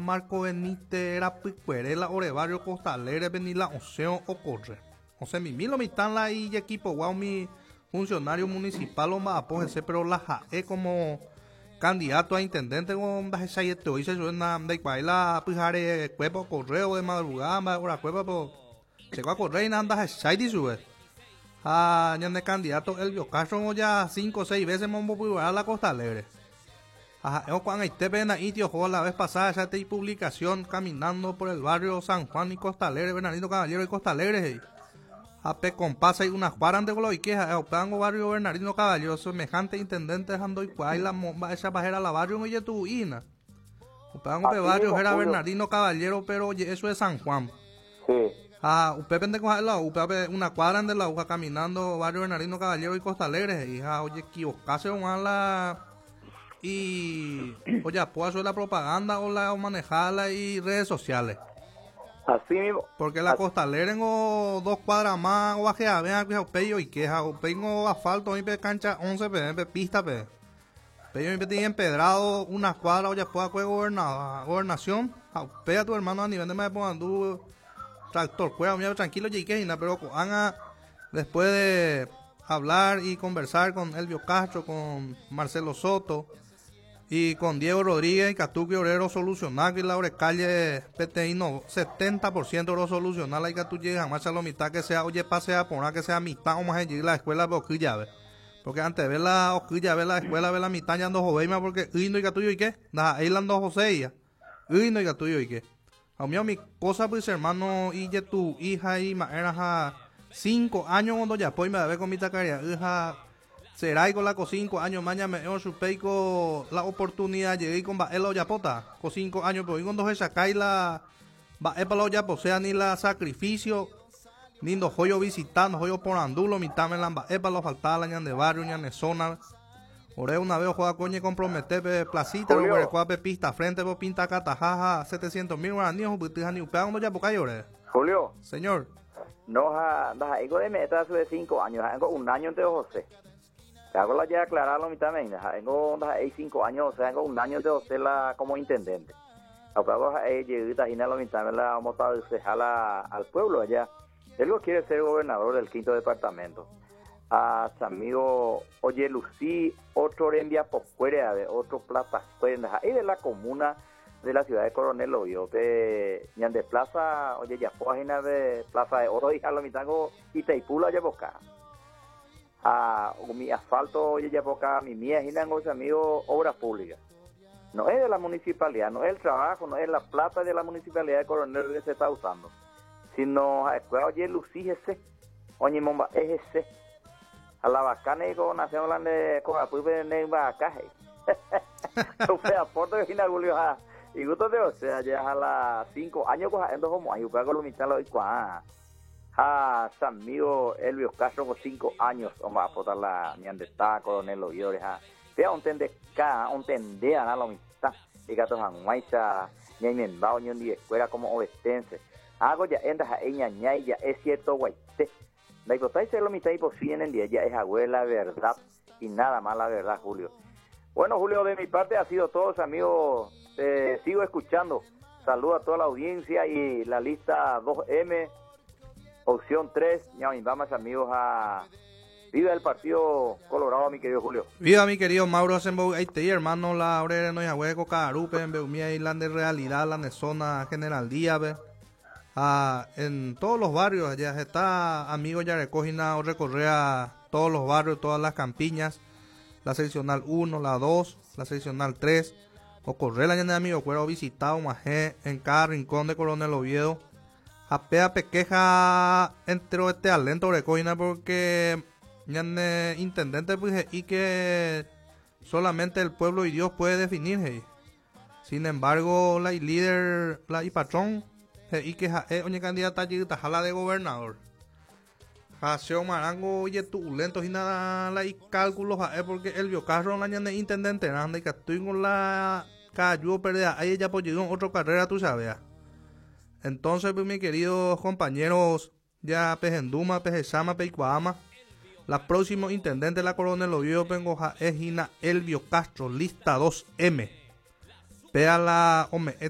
Marco Benítez era Picuerela, Ore Barrio Costa Alegre, Benila Oceo o Corre. O sea, mi lo mitad la y equipo, wow, mi funcionario municipal o más apójese, pero la jae como candidato a intendente con baja y hoy se suena de Iguaila, Pijare, Cuepo, Correo de madrugada, ahora Cuepo, llegó a correr y nada, Shady sube. Ah, ya de candidato Elvio Castro ya 5 o 6 veces me voy a la Costa Alegre. Ajá, cuando te ven ahí, tío, la vez pasada ya te publicación caminando por el barrio San Juan y Costa Alegre, Bernardino Caballero y Costa Alegre. A pe compasa y unas cuaran de golo y queja, Opango barrio Bernardino Caballero, semejante intendente dejando y cuay la momba esa bajera la barrio oye tu ina. Opango pe barrio era Bernardino Caballero, pero oye, eso es San Juan. Sí. Ah, usted pendejo de la UPA, una cuadra de la UPA caminando barrio Bernardino Caballero y Costa Alegre, hija, oye, equivocarse con la y oye, puedo hacer la propaganda o manejarla y redes sociales. Así mismo. Porque la Costa Alegre tengo 2 cuadras más, o bajé a ver a pello y queja, o tengo asfalto, y cancha 11 pista, pello y tiene empedrado unas cuadras, oye, puedo hacer gobernación, pega a tu hermano a nivel de me pongan tractor, cueva, mira, tranquilo, y pero después de hablar y conversar con Elvio Castro, con Marcelo Soto y con Diego Rodríguez y Catuque Obrero solucionar que la calle PTI no 70% lo solucionar la que tú llegas a marcha la mitad que sea oye pase a poner que sea mitad o más allí la escuela de Oquilla porque antes ver la Oquilla ver la escuela ver la mitad ya ando joveima porque no y tuyo y qué nada ahí la ando José ya no y tuyo y qué a mí mi cosa pues hermano y ya tu hija y era 5 años cuando ya pues me da ver con mi tacaria hija será y con la con 5 años mañana me supe con la oportunidad llegué con Baelo Yapota con 5 años pero cuando se saca y la Baelo Yapo sea ni la sacrificio ni los joyos visitando joyos por andulo mitad me la Baelo faltaba la ñan de barrio ñan de zona ore una vez juega coño comprometer placita lo que cuape pista frente por pinta catajaja 700,000 guaraníes pues ni upea cuando ya poca llore Julio señor no ego de meta de 5 años ego 1 año entre José. Hago la ya aclararlo mitad de tengo 5 años, o sea, tengo 1 año de hacerla como intendente. Ahora llegué a la mitad de la vamos a dejarla al pueblo allá. Él quiere ser gobernador del 5º departamento. A su amigo Oye Lucí, otro envía por fuera de otro plata fuera y de la comuna de la ciudad de Coronel Oviedo, que de plaza, oye, ya página de plaza de oro y a la mitad y Teipula ya boca. Mi asfalto, oye, ya poca, mi mía, y los amigos, obras públicas. No es de la municipalidad, no es el trabajo, no es la plata de la municipalidad de Coronel que se está usando, sino, oye, Lucí ese, oye, momba, es ese. A la bacana y con nación de Coapuy de Bacaje. O sea, aporto de Gina Julio, y gusto de, o sea, ya a las 5 años, pues, ando como ahí, con lo mitad lo digo, a San Mío Elvio Castro con 5 años vamos a aportar la Ñandestá, Coronel Oviores vea un tendea a la mitad y gatos anguaisa ñañen bao ñon di escuela como obestense hago ya endas a ella ñay ya es cierto guaite la hipotáis lo mitad y por si en el día ya es abuela verdad y nada más la verdad Julio. Bueno Julio, de mi parte ha sido todo amigos, sigo escuchando, saludo a toda la audiencia y la lista 2M opción 3, ya vamos amigos a viva el partido Colorado, mi querido Julio. Viva mi querido Mauro Asembo, hermano la obrera no ya hueco Carupe en Beumía Island de realidad la zona General Díaz en todos los barrios allá está amigo ya recogina o recorrea todos los barrios, todas las campiñas, la seccional 1, la 2, la seccional 3, o correr la de amigo cuero visitado majé en cada rincón de Coronel Oviedo. Apea pequeja entre este alento de coina porque ya intendente pues y que solamente el pueblo y Dios puede definir. Sin embargo, la líder, la y patrón y que oye candidata allí tajala de gobernador. Haseo Marango oye tu lento y nada la y cálculos porque el biocarro la ñane intendente anda y que estoy con la cayó perdida ahí ya pues llegó otra carrera tú sabes. Entonces, pues, mis queridos compañeros, ya Pejenduma, Pejezama, Peicuama, la próxima intendente de la Coronel Oviedo Pengoja es Gina Elvio Castro, lista 2M. Vea la,